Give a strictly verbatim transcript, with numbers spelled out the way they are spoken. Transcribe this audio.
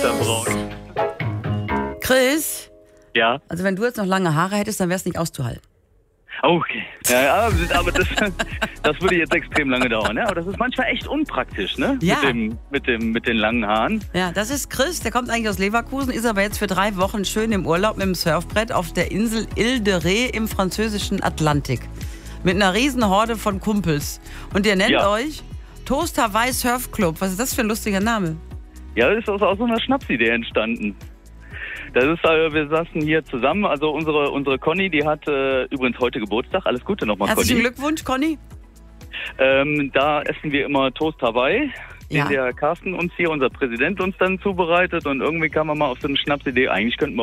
Mister Braun. Chris, Ja? also wenn du jetzt noch lange Haare hättest, dann wäre es nicht auszuhalten. Okay. Ja, ja, aber das, das würde jetzt extrem lange dauern. Ne? Aber das ist manchmal echt unpraktisch, ne? Ja. Mit, dem, mit, dem, mit den langen Haaren. Ja, das ist Chris, der kommt eigentlich aus Leverkusen, ist aber jetzt für drei Wochen schön im Urlaub mit dem Surfbrett auf der Insel Ile de Ré im französischen Atlantik. Mit einer riesen Horde von Kumpels. Und ihr nennt Ja. euch Toast Hawaii Surf Club. Was ist das für ein lustiger Name? Ja, das ist aus, aus so einer Schnapsidee entstanden. Das ist, äh, wir saßen hier zusammen, also unsere, unsere Conny, die hat äh, übrigens heute Geburtstag. Alles Gute nochmal, Herzlichen Conny. Glückwunsch, Conny. Ähm, da essen wir immer Toast Hawaii, Ja. den der Carsten uns hier, unser Präsident, uns dann zubereitet. Und irgendwie kam man mal auf so eine Schnapsidee, eigentlich könnten wir